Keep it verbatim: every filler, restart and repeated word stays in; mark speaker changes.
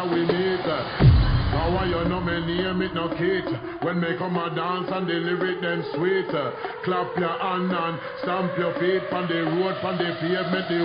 Speaker 1: we meet. How why you know me name it no Kate? When me come a dance and the lyric them sweet. Clap your hand and stamp your feet on the road, on the pavement, the